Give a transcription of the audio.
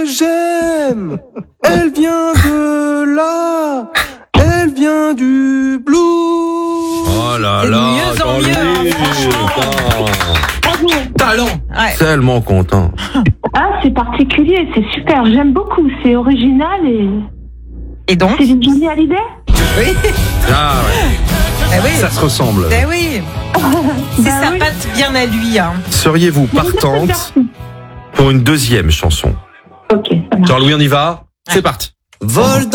J'aime, elle vient de là, elle vient du blues. Oh là C'est de là, mieux en mieux, Jean-Louis, franchement. putain. Talent. Ouais. Tellement content. Ah, c'est particulier, c'est super, j'aime beaucoup, c'est original Et donc c'est une Johnny Hallyday. Oui. Ah ouais, Eh oui. ça se ressemble. Eh oui. C'est Bah sa oui. patte bien à lui. Hein. Seriez-vous partante pour une deuxième chanson? Ok, ça marche. Jean-Louis, on y va? C'est parti. Vol